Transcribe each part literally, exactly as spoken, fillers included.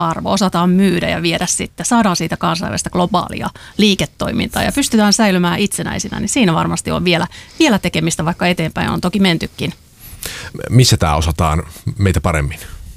arvo, osataan myydä ja viedä sitten, saadaan siitä kansainvälistä globaalia liiketoimintaa ja pystytään säilymään itsenäisinä, niin siinä varmasti on vielä, vielä tekemistä, vaikka eteenpäin on toki mentykin. Missä tämä osataan meitä paremmin?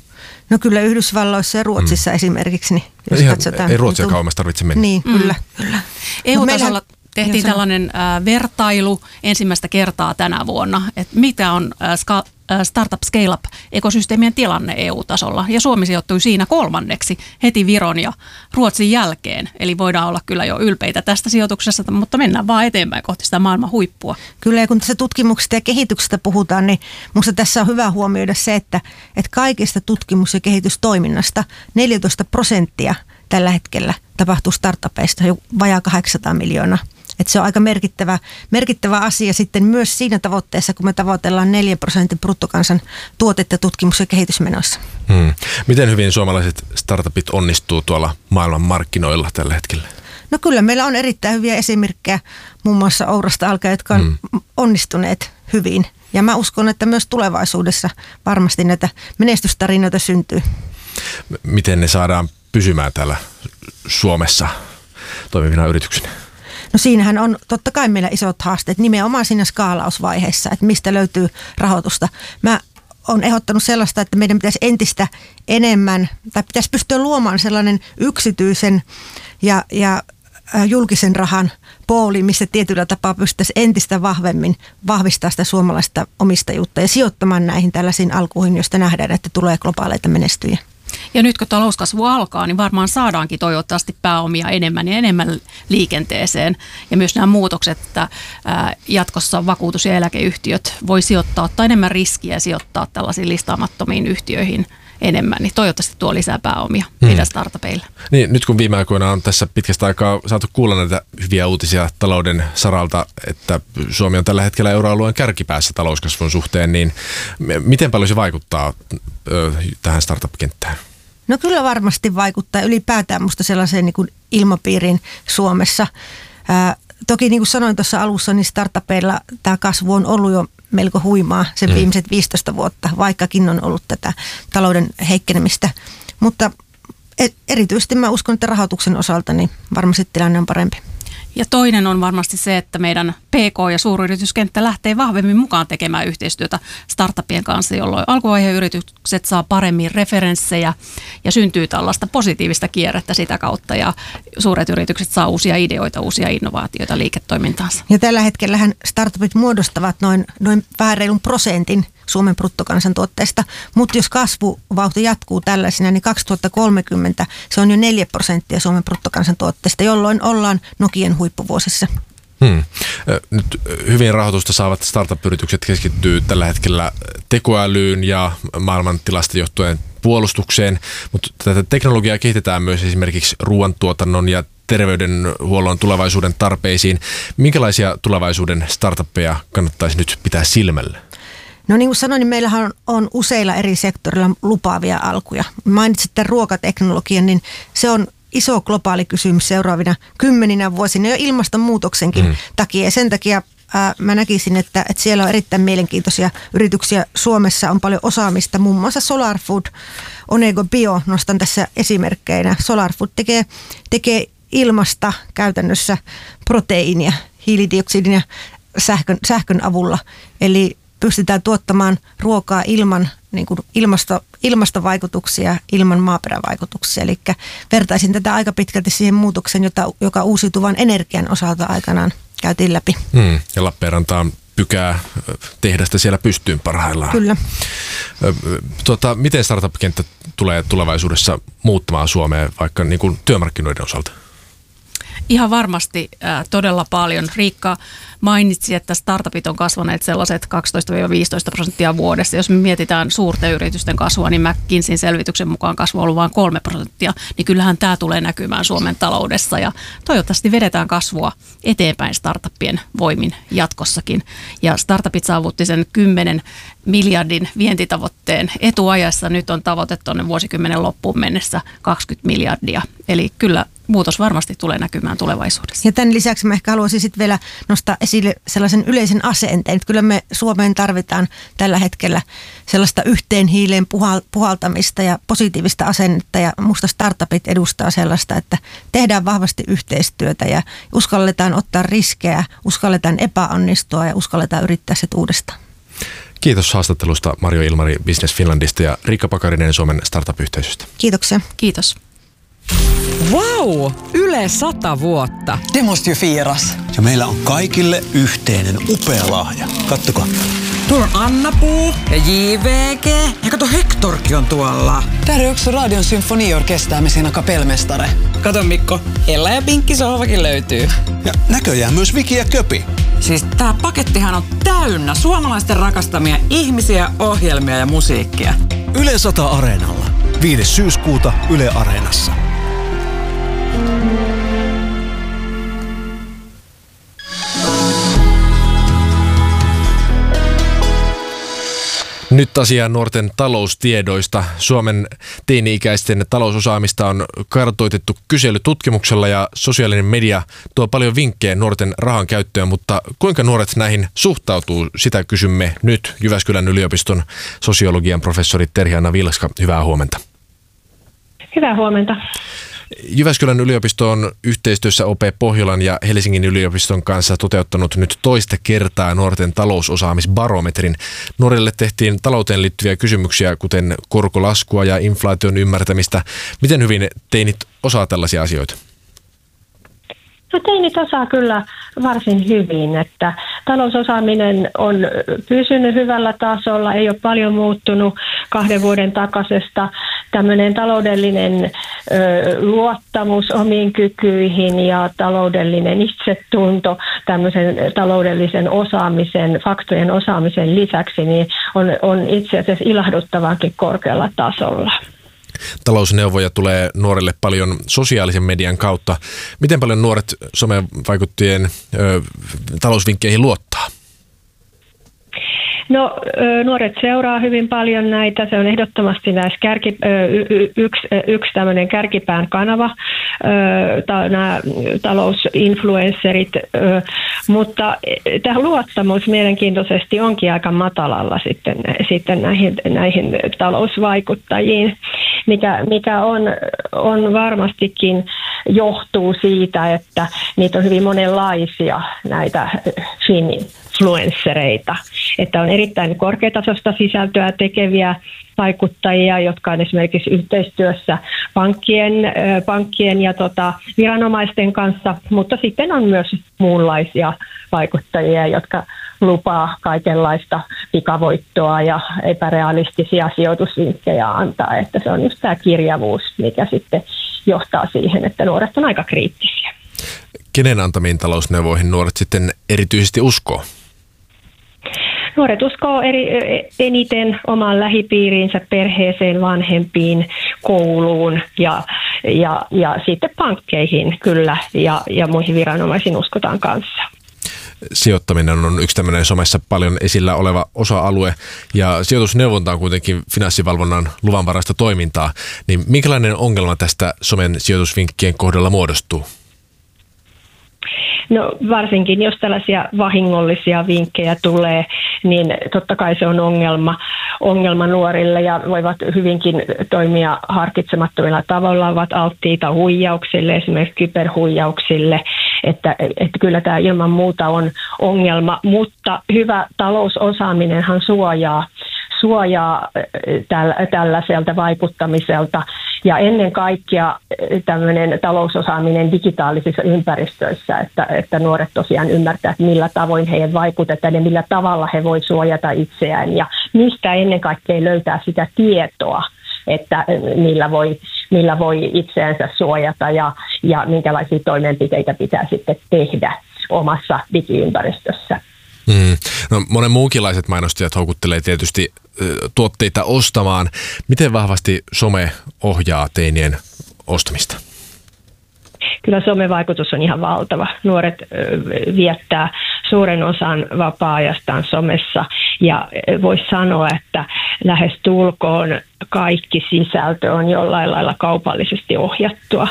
No kyllä Yhdysvalloissa ja Ruotsissa mm. esimerkiksi. Niin jos Ihan, katsotaan, ei Ruotsia kauemmas tarvitse mennä. Niin, mm. kyllä. kyllä. E U-tasolla tehtiin Jos tällainen äh, vertailu ensimmäistä kertaa tänä vuonna, että mitä on äh, ska, äh, Startup Scale-up-ekosysteemien tilanne E U-tasolla. Ja Suomi sijoittui siinä kolmanneksi heti Viron ja Ruotsin jälkeen. Eli voidaan olla kyllä jo ylpeitä tästä sijoituksesta, mutta mennään vaan eteenpäin kohti sitä maailman huippua. Kyllä, ja kun tässä tutkimuksesta ja kehityksestä puhutaan, niin minusta tässä on hyvä huomioida se, että, että kaikista tutkimus- ja kehitystoiminnasta neljätoista prosenttia tällä hetkellä tapahtuu startupeista, jo vajaa kahdeksansataa miljoonaa. Että se on aika merkittävä, merkittävä asia sitten myös siinä tavoitteessa, kun me tavoitellaan neljän prosentin bruttokansan tuotetta tutkimus- ja kehitysmenoissa. Hmm. Miten hyvin suomalaiset startupit onnistuu tuolla maailman markkinoilla tällä hetkellä? No kyllä, meillä on erittäin hyviä esimerkkejä muun muassa Ourasta alkaen, jotka on hmm. onnistuneet hyvin. Ja mä uskon, että myös tulevaisuudessa varmasti näitä menestystarinoita syntyy. Miten ne saadaan pysymään täällä Suomessa toimivina yrityksinä? No siinähän on totta kai meillä isot haasteet nimenomaan siinä skaalausvaiheessa, että mistä löytyy rahoitusta. Mä oon ehdottanut sellaista, että meidän pitäisi entistä enemmän, tai pitäisi pystyä luomaan sellainen yksityisen ja, ja julkisen rahan pooli, missä tietyllä tapaa pystyttäisiin entistä vahvemmin vahvistaa sitä suomalaista omistajuutta ja sijoittamaan näihin tällaisiin alkuihin, joista nähdään, että tulee globaaleita menestyjiä. Ja nyt kun talouskasvu alkaa, niin varmaan saadaankin toivottavasti pääomia enemmän ja enemmän liikenteeseen. Ja myös nämä muutokset, että jatkossa vakuutus- ja eläkeyhtiöt voi sijoittaa, ottaa enemmän riskiä ja sijoittaa tällaisiin listaamattomiin yhtiöihin enemmän, niin toivottavasti tuo lisää pääomia hmm. meidän startupeille. Niin, nyt kun viime aikoina on tässä pitkästä aikaa saatu kuulla näitä hyviä uutisia talouden saralta, että Suomi on tällä hetkellä euroalueen kärkipäässä talouskasvun suhteen, niin miten paljon se vaikuttaa ö, tähän startup-kenttään? No kyllä varmasti vaikuttaa ylipäätään musta sellaiseen niin kuin ilmapiiriin Suomessa. Ää, toki niin kuin sanoin tuossa alussa, niin startupeilla tämä kasvu on ollut jo melko huimaa sen mm. viimeiset viisitoista vuotta, vaikkakin on ollut tätä talouden heikkenemistä. Mutta erityisesti mä uskon, että rahoituksen osalta niin varmasti tilanne on parempi. Ja toinen on varmasti se, että meidän P K- ja suuryrityskenttä lähtee vahvemmin mukaan tekemään yhteistyötä startupien kanssa, jolloin alkuvaiheen yritykset saa paremmin referenssejä ja syntyy tällaista positiivista kierrettä sitä kautta ja suuret yritykset saa uusia ideoita, uusia innovaatioita liiketoimintaansa. Ja tällä hetkellähän startupit muodostavat noin, noin vähän reilun prosentin Suomen bruttokansantuotteesta, mutta jos kasvuvauhti jatkuu tällaisena, niin kaksituhattakolmekymmentä se on jo neljä prosenttia Suomen bruttokansantuotteesta, jolloin ollaan Nokian huippuvuosissa. Hmm. Nyt hyvin rahoitusta saavat startup-yritykset keskittyy tällä hetkellä tekoälyyn ja maailmantilasta johtuen puolustukseen, mutta tätä teknologiaa kehitetään myös esimerkiksi ruoantuotannon ja terveydenhuollon tulevaisuuden tarpeisiin. Minkälaisia tulevaisuuden startuppeja kannattaisi nyt pitää silmällä? No niin kuin sanoin, niin meillähän on, on useilla eri sektorilla lupaavia alkuja. Mainitsit tämän ruokateknologian, niin se on iso globaali kysymys seuraavina kymmeninä vuosina jo ilmastonmuutoksenkin mm. takia. Ja sen takia ää, mä näkisin, että, että siellä on erittäin mielenkiintoisia yrityksiä. Suomessa on paljon osaamista, muun muassa SolarFood, Onego Bio, nostan tässä esimerkkeinä. SolarFood tekee, tekee ilmasta käytännössä proteiinia, hiilidioksidin ja sähkön, sähkön avulla. Eli pystytään tuottamaan ruokaa ilman niin kuin ilmasto, ilmastovaikutuksia, ilman maaperävaikutuksia. Eli vertaisin tätä aika pitkälti siihen muutokseen, jota, joka uusiutuvan energian osalta aikanaan käytiin läpi. Hmm. Ja Lappeenrantaan pykää tehdasta siellä pystyyn parhaillaan. Kyllä. Tuota, miten startup-kenttä tulee tulevaisuudessa muuttamaan Suomea vaikka niin kuin työmarkkinoiden osalta? Ihan varmasti äh, todella paljon. Riikka mainitsi, että startupit on kasvaneet sellaiset kaksitoista viisitoista prosenttia vuodessa. Jos me mietitään suurten yritysten kasvua, niin McKinseyn selvityksen mukaan kasvu on ollut vain kolme prosenttia. Niin kyllähän tämä tulee näkymään Suomen taloudessa ja toivottavasti vedetään kasvua eteenpäin startupien voimin jatkossakin. Ja startupit saavutti sen kymmenen miljardin vientitavoitteen etuajassa. Nyt on tavoite tuonne vuosikymmenen loppuun mennessä kaksikymmentä miljardia. Eli kyllä muutos varmasti tulee näkymään tulevaisuudessa. Ja tämän lisäksi mä ehkä haluaisin sitten vielä nostaa esille sellaisen yleisen asenteen. Kyllä me Suomeen tarvitaan tällä hetkellä sellaista yhteen hiileen puhaltamista ja positiivista asennetta. Ja musta startupit edustaa sellaista, että tehdään vahvasti yhteistyötä ja uskalletaan ottaa riskejä, uskalletaan epäonnistua ja uskalletaan yrittää se uudestaan. Kiitos haastattelusta Marjo Ilmari Business Finlandista ja Riikka Pakarinen Suomen startup-yhteisöstä. Kiitoksia. Kiitos. Wow! Yle sata vuotta. Det måste ju firas. Ja meillä on kaikille yhteinen upea lahja. Kattokaa. Tuolla on Anna-Puu ja J V G. Ja kato, Hektorkin on tuolla. Tää on yksi Radion symfoniorkestää me siinä kapelmestare. Kato Mikko, Ella ja Pinkki sohvakin löytyy. Ja näköjään myös Viki ja Köpi. Siis tää pakettihan on täynnä suomalaisten rakastamia ihmisiä, ohjelmia ja musiikkia. Yle sata Areenalla. viides syyskuuta Yle Areenassa. Nyt asiaan nuorten taloustiedoista. Suomen teini-ikäisten talousosaamista on kartoitettu kyselytutkimuksella ja sosiaalinen media tuo paljon vinkkejä nuorten rahan käyttöön, mutta kuinka nuoret näihin suhtautuu, sitä kysymme nyt. Jyväskylän yliopiston sosiologian professori Terhi-Anna Vilska, hyvää huomenta. Hyvää huomenta. Jyväskylän yliopisto on yhteistyössä O P Pohjolan ja Helsingin yliopiston kanssa toteuttanut nyt toista kertaa nuorten talousosaamisbarometrin. Nuorille tehtiin talouteen liittyviä kysymyksiä, kuten korkolaskua ja inflaation ymmärtämistä. Miten hyvin teinit osaa tällaisia asioita? No teinit osaa kyllä varsin hyvin, että talousosaaminen on pysynyt hyvällä tasolla, ei ole paljon muuttunut kahden vuoden takaisesta. Tämmöinen taloudellinen ö, luottamus omiin kykyihin ja taloudellinen itsetunto tämmöisen taloudellisen osaamisen, faktojen osaamisen lisäksi niin on, on itse asiassa ilahduttavankin korkealla tasolla. Talousneuvoja tulee nuorille paljon sosiaalisen median kautta. Miten paljon nuoret somevaikuttajien ö, talousvinkkeihin luottaa? No nuoret seuraa hyvin paljon näitä. Se on ehdottomasti näissä kärki, yksi, yksi tämmöinen kärkipään kanava, nämä talousinfluencerit, mutta tämä luottamus mielenkiintoisesti onkin aika matalalla sitten, sitten näihin, näihin talousvaikuttajiin, mikä, mikä on, on varmastikin johtuu siitä, että niitä on hyvin monenlaisia näitä influenssereita, että on erittäin korkeatasoista sisältöä tekeviä vaikuttajia, jotka on esimerkiksi yhteistyössä pankkien, pankkien ja tota, viranomaisten kanssa, mutta sitten on myös muunlaisia vaikuttajia, jotka lupaa kaikenlaista pikavoittoa ja epärealistisia sijoitusvinkkejä antaa, että se on just tämä kirjavuus, mikä sitten johtaa siihen, että nuoret on aika kriittisiä. Kenen antamiin talousneuvoihin nuoret sitten erityisesti uskoo? Nuoret uskoo eri, eniten omaan lähipiiriinsä, perheeseen, vanhempiin, kouluun ja, ja, ja sitten pankkeihin kyllä ja, ja muihin viranomaisiin uskotaan kanssa. Sijoittaminen on yksi tämmöinen somessa paljon esillä oleva osa-alue ja sijoitusneuvonta on kuitenkin finanssivalvonnan luvanvaraista toimintaa. Niin minkälainen ongelma tästä somen sijoitusvinkkien kohdalla muodostuu? No varsinkin, jos tällaisia vahingollisia vinkkejä tulee, niin totta kai se on ongelma, ongelma nuorille ja voivat hyvinkin toimia harkitsemattomilla tavalla, ovat alttiita huijauksille, esimerkiksi kyberhuijauksille, että, että kyllä tämä ilman muuta on ongelma, mutta hyvä talousosaaminenhan suojaa, suojaa tällaiselta vaikuttamiselta. Ja ennen kaikkea tämmöinen talousosaaminen digitaalisissa ympäristöissä, että, että nuoret tosiaan ymmärtää, että millä tavoin heidän vaikutetaan ja millä tavalla he voi suojata itseään ja mistä ennen kaikkea löytää sitä tietoa, että millä voi, millä voi itseänsä suojata ja, ja minkälaisia toimenpiteitä pitää sitten tehdä omassa digiympäristössä. Mm. No, monen muunkinlaiset mainostajat houkuttelee tietysti tuotteita ostamaan. Miten vahvasti some ohjaa teinien ostamista? Kyllä somevaikutus on ihan valtava. Nuoret viettää suuren osan vapaa-ajastaan somessa ja voisi sanoa, että lähes tulkoon kaikki sisältö on jollain lailla kaupallisesti ohjattua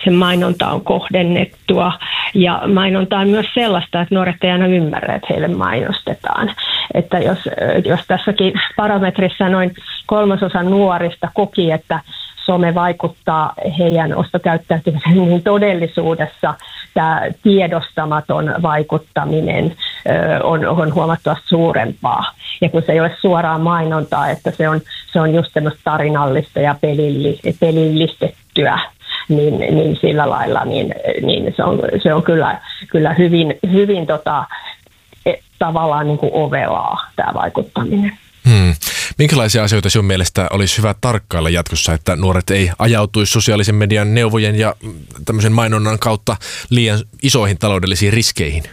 sen mainonta on kohdennettua ja mainonta on myös sellaista, että nuoret ei aina ymmärrä, että heille mainostetaan. Että jos, jos tässäkin parametrissa noin kolmasosa nuorista koki, että some vaikuttaa heidän ostokäyttäytymiseen, niin todellisuudessa tämä tiedostamaton vaikuttaminen on, on huomattavasti suurempaa. Ja kun se ei ole suoraan mainontaa, että se on, se on just semmoista tarinallista ja pelillistettyä, niin, niin sillä lailla niin, niin se on, se on kyllä, kyllä hyvin, hyvin tota, tavallaan niin kuin ovelaa tämä vaikuttaminen. Hmm. Minkälaisia asioita sinun mielestä olisi hyvä tarkkailla jatkossa, että nuoret ei ajautuisi sosiaalisen median neuvojen ja tämmöisen mainonnan kautta liian isoihin taloudellisiin riskeihin?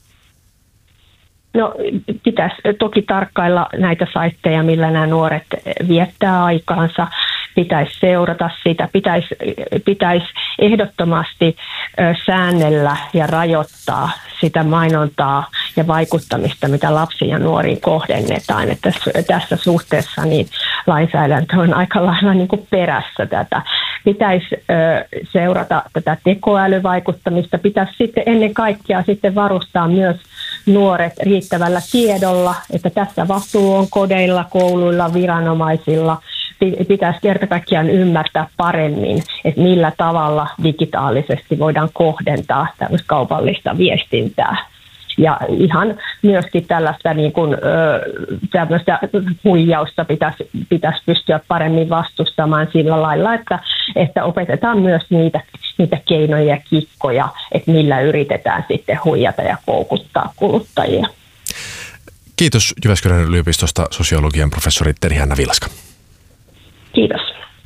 No pitäisi toki tarkkailla näitä saitteja, millä nämä nuoret viettää aikaansa. Pitäisi seurata sitä, pitäisi, pitäisi ehdottomasti säännellä ja rajoittaa sitä mainontaa ja vaikuttamista, mitä lapsiin ja nuoriin kohdennetaan. Että tässä suhteessa niin lainsäädäntö on aika lailla niin kuin perässä tätä. Pitäisi seurata tätä tekoälyvaikuttamista, pitäisi sitten ennen kaikkea sitten varustaa myös nuoret riittävällä tiedolla, että tässä vastuu on kodeilla, kouluilla, viranomaisilla. Pitäisi kerta kaikkiaan ymmärtää paremmin, että millä tavalla digitaalisesti voidaan kohdentaa tämmöistä kaupallista viestintää. Ja ihan myöskin tällaista niin kuin, tämmöistä huijausta pitäisi, pitäisi pystyä paremmin vastustamaan sillä lailla, että, että opetetaan myös niitä, niitä keinoja ja kikkoja, että millä yritetään sitten huijata ja koukuttaa kuluttajia. Kiitos Jyväskylän yliopistosta sosiologian professori Terhi-Hanna Vilska. Kiitos.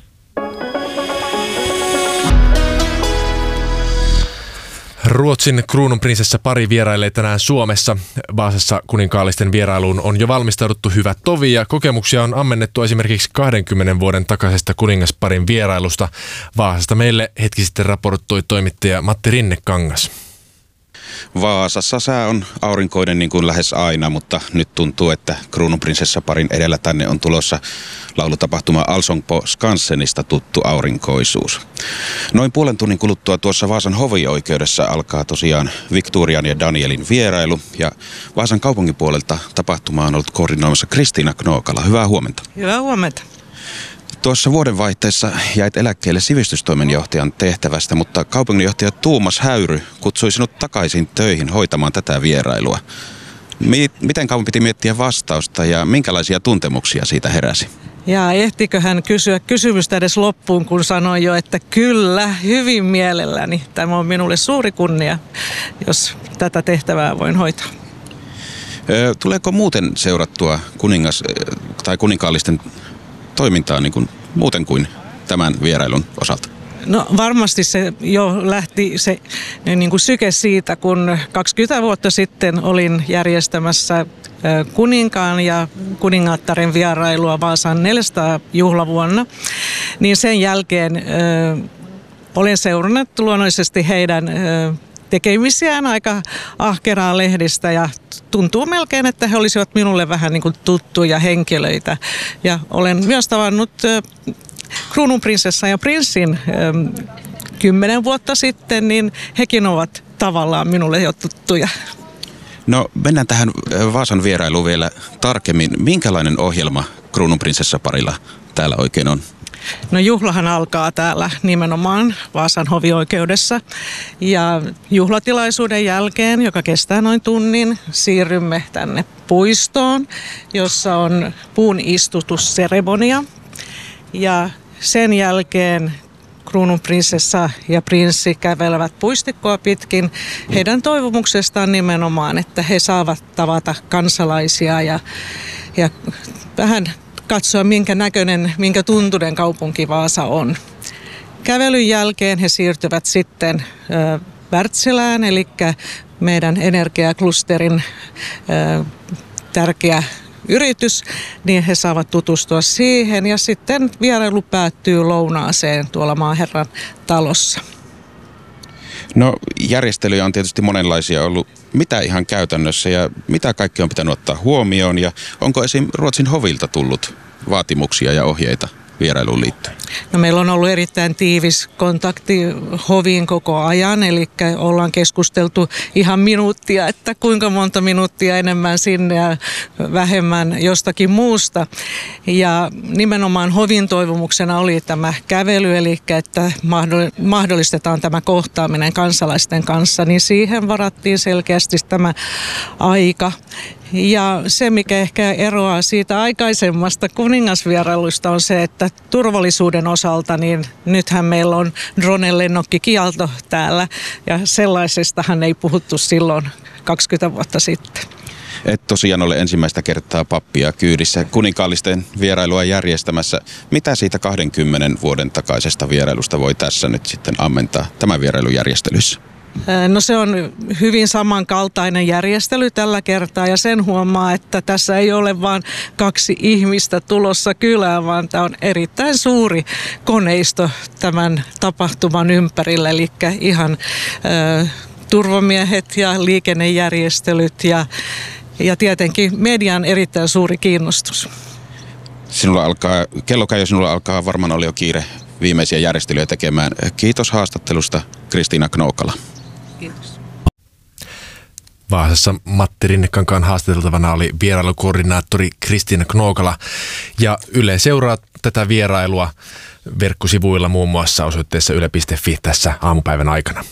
Ruotsin kruununprinsessa pari vierailee tänään Suomessa. Vaasassa kuninkaallisten vierailuun on jo valmistauduttu hyvä tovi ja kokemuksia on ammennettu esimerkiksi kahdenkymmenen vuoden takaisesta kuningasparin vierailusta. Vaasasta meille hetki sitten raportoi toimittaja Matti Rinnekangas. Vaasassa sää on aurinkoinen niin kuin lähes aina, mutta nyt tuntuu, että kruununprinsessaparin edellä tänne on tulossa laulutapahtuma Allsång på Skansenista tuttu aurinkoisuus. Noin puolen tunnin kuluttua tuossa Vaasan hovioikeudessa alkaa tosiaan Victorian ja Danielin vierailu, ja Vaasan kaupungin puolelta tapahtuma on ollut koordinoimassa Kristiina Knookala. Hyvää huomenta. Hyvää huomenta. Tuossa vuodenvaihteessa jäit eläkkeelle sivistystoimenjohtajan tehtävästä, mutta kaupunginjohtaja Tuomas Häyry kutsui sinut takaisin töihin hoitamaan tätä vierailua. Miten kauan piti miettiä vastausta ja minkälaisia tuntemuksia siitä heräsi? Ja ehtikö hän kysyä kysymystä edes loppuun, kun sanoi jo, että kyllä, hyvin mielelläni. Tämä on minulle suuri kunnia, jos tätä tehtävää voin hoitaa. Tuleeko muuten seurattua kuningas- tai kuninkaallisten toimintaa niin kuin muuten kuin tämän vierailun osalta? No varmasti se jo lähti se niin kuin syke siitä, kun kaksikymmentä vuotta sitten olin järjestämässä kuninkaan ja kuningattaren vierailua Vaasan neljäsataa juhlavuonna, niin sen jälkeen ö, olen seurannut luonnollisesti heidän ö, tekemisiään aika ahkeraa lehdistä ja tuntuu melkein, että he olisivat minulle vähän niin kuin tuttuja henkilöitä. Ja olen myös tavannut ö, kruununprinsessan ja prinssin ö, kymmenen vuotta sitten, niin hekin ovat tavallaan minulle jo tuttuja. No mennään tähän Vaasan vierailuun vielä tarkemmin. Minkälainen ohjelma kruununprinsessaparilla täällä oikein on? No juhlahan alkaa täällä nimenomaan Vaasan hovioikeudessa ja juhlatilaisuuden jälkeen, joka kestää noin tunnin, siirrymme tänne puistoon, jossa on puun istutusseremonia ja sen jälkeen kruununprinsessa ja prinssi kävelevät puistikkoa pitkin. Heidän toivomuksestaan nimenomaan, että he saavat tavata kansalaisia ja, ja vähän katsoa, minkä näköinen, minkä tuntuinen kaupunki Vaasa on. Kävelyn jälkeen he siirtyvät sitten ö, Wärtsilään, eli meidän energiaklusterin ö, tärkeä yritys, niin he saavat tutustua siihen ja sitten vierailu päättyy lounaaseen tuolla Maaherran talossa. No järjestelyjä on tietysti monenlaisia ollut. Mitä ihan käytännössä ja mitä kaikki on pitänyt ottaa huomioon ja onko esim. Ruotsin hovilta tullut vaatimuksia ja ohjeita vierailuun liittyen? No, meillä on ollut erittäin tiivis kontakti hoviin koko ajan, eli ollaan keskusteltu ihan minuuttia, että kuinka monta minuuttia enemmän sinne ja vähemmän jostakin muusta. Ja nimenomaan hovin toivomuksena oli tämä kävely, eli että mahdollistetaan tämä kohtaaminen kansalaisten kanssa, niin siihen varattiin selkeästi tämä aika. Ja se, mikä ehkä eroaa siitä aikaisemmasta kuningasvierailusta, on se, että turvallisuuden osalta, niin nythän meillä on drone-lennokkikielto täällä, ja sellaisestahan ei puhuttu silloin kaksikymmentä vuotta sitten. Et tosiaan ole ensimmäistä kertaa pappia kyydissä kuninkaallisten vierailua järjestämässä. Mitä siitä kahdenkymmenen vuoden takaisesta vierailusta voi tässä nyt sitten ammentaa tämän vierailun järjestelyissä? No, se on hyvin samankaltainen järjestely tällä kertaa, ja sen huomaa, että tässä ei ole vain kaksi ihmistä tulossa kylään, vaan tämä on erittäin suuri koneisto tämän tapahtuman ympärillä, eli ihan äh, turvamiehet ja liikennejärjestelyt ja, ja tietenkin median erittäin suuri kiinnostus. Sinulla alkaa, kello käy, sinulla alkaa varmaan oli jo kiire viimeisiä järjestelyjä tekemään. Kiitos haastattelusta, Kristiina Knoukala. Kiitos. Vaasassa Matti Rinnekankaan haastateltavana oli vierailukoordinaattori Kristiina Knoukala. Ja Yle seuraa tätä vierailua verkkosivuilla muun muassa osoitteessa yle piste fi tässä aamupäivän aikana.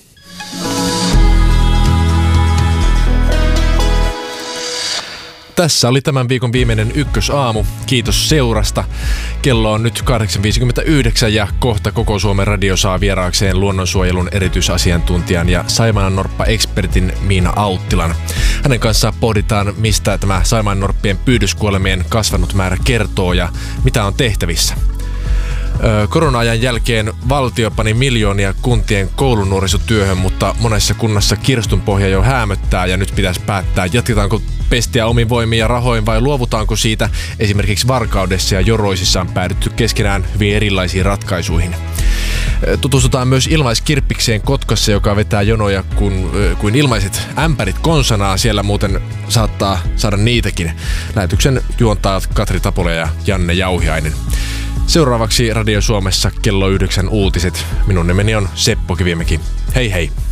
Tässä oli tämän viikon viimeinen Ykkösaamu. Kiitos seurasta. Kello on nyt kahdeksan viisikymmentäyhdeksän ja kohta Koko Suomen Radio saa vieraakseen luonnonsuojelun erityisasiantuntijan ja saimaannorppa-ekspertin Miina Auttilan. Hänen kanssaan pohditaan, mistä tämä saimaannorppien pyydyskuolemien kasvanut määrä kertoo ja mitä on tehtävissä. Korona-ajan jälkeen valtio pani miljoonia kuntien koulunuorisotyöhön, mutta monessa kunnassa kirstunpohja jo häämöttää ja nyt pitäisi päättää, jatketaanko pestiä omin voimin ja rahoin vai luovutaanko siitä. Esimerkiksi Varkaudessa ja Joroisissa on päädytty keskenään hyvin erilaisiin ratkaisuihin. Tutustutaan myös ilmaiskirppikseen Kotkassa, joka vetää jonoja kuin, kuin ilmaiset ämpärit konsanaa. Siellä muuten saattaa saada niitäkin. Lähetyksen juontaa Katri Tapola ja Janne Jauhiainen. Seuraavaksi Radio Suomessa kello yhdeksän uutiset. Minun nimeni on Seppo Kivimäki. Hei hei!